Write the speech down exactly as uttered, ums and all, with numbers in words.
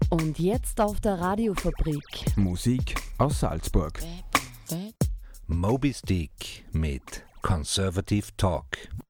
Und jetzt auf der Radiofabrik. Musik aus Salzburg. Moby Stick mit Conservative Talk.